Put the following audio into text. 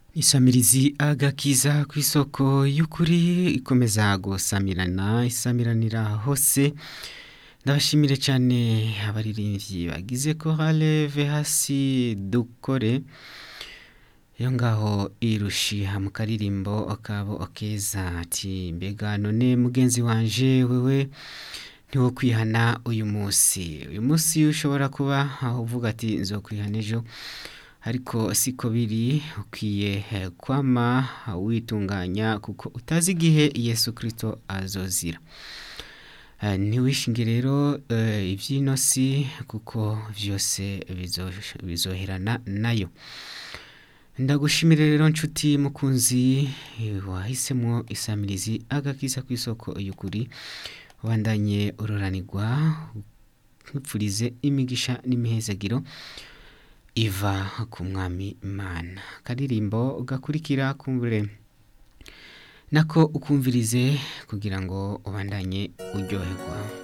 Isamirizi agakiza kw'isoko y'ukuri ikomeza gusamiranira hose ndabashimire cyane abaririmbyi bagize chorale hasi dukore yo ngaho irushiha mu karirimbo akabo akeza ati mbega none mugenzi wanje wewe ntiwo kwihana uyu munsi ushobora kuba aho uvuga ati nzokwihana ejo ariko siko biri ukwiye kwama witunganya kuko utazi igihe Yesu Kristo azozira ntiwishinge rero iby'ino si kuko byose bizoherana nayo ndagushimire rero nshuti mukunzi wahisemo isamirizi agakiza kw'isoko y'ukuri wandanye uroranirwa mpfurize imigisha n'imihezagiro iva ku mwami Imana karirimbo gakurikira kumbure nako ukumvirize kugira ngo ubandanye uryoherwa